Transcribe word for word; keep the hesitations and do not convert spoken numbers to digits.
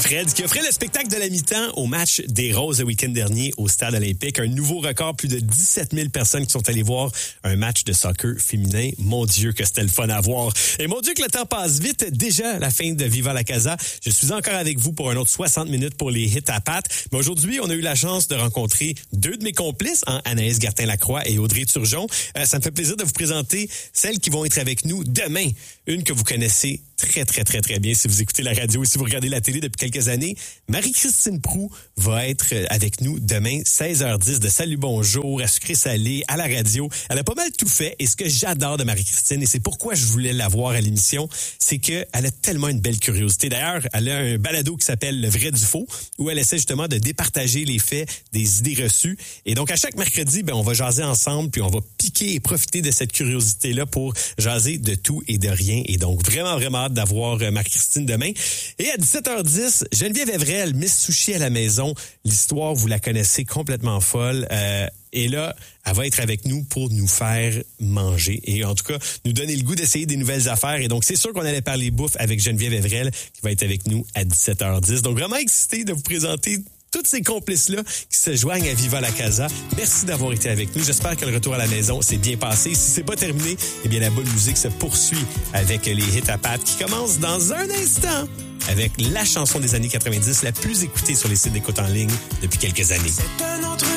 Fred, qui offrait le spectacle de la mi-temps au match des Roses le week-end dernier au Stade olympique. Un nouveau record, plus de dix-sept mille personnes qui sont allées voir un match de soccer féminin. Mon Dieu, que c'était le fun à voir. Et mon Dieu, que le temps passe vite. Déjà, la fin de Viva la Casa. Je suis encore avec vous pour un autre soixante minutes pour les hits à pattes. Mais aujourd'hui, on a eu la chance de rencontrer deux de mes complices, hein, Anaïs Gertin-Lacroix et Audrey Turgeon. Euh, ça me fait plaisir de vous présenter celles qui vont être avec nous demain. Une que vous connaissez très, très, très, très bien si vous écoutez la radio et si vous regardez la télé depuis quelques années. Marie-Christine Proulx va être avec nous demain, seize heures dix, de Salut Bonjour, à Sucré Salé, à la radio. Elle a pas mal tout fait et ce que j'adore de Marie-Christine, et c'est pourquoi je voulais la voir à l'émission, c'est qu'elle a tellement une belle curiosité. D'ailleurs, elle a un balado qui s'appelle Le vrai du faux, où elle essaie justement de départager les faits, des idées reçues. Et donc, à chaque mercredi, ben, on va jaser ensemble, puis on va piquer et profiter de cette curiosité-là pour jaser de tout et de rien. Et donc, vraiment, vraiment hâte d'avoir Marie-Christine demain. Et à dix-sept heures dix, Geneviève Evrel, Miss Sushi à la maison. L'histoire, vous la connaissez, complètement folle. Euh, et là, elle va être avec nous pour nous faire manger. Et en tout cas, nous donner le goût d'essayer des nouvelles affaires. Et donc, c'est sûr qu'on allait parler bouffe avec Geneviève Evrel, qui va être avec nous à dix-sept heures dix. Donc, vraiment excité de vous présenter tous ces complices-là qui se joignent à Viva la Casa. Merci d'avoir été avec nous. J'espère que le retour à la maison s'est bien passé. Si c'est pas terminé, eh bien, la bonne musique se poursuit avec les hits à pattes qui commencent dans un instant avec la chanson des années quatre-vingt-dix la plus écoutée sur les sites d'écoute en ligne depuis quelques années. C'est un autre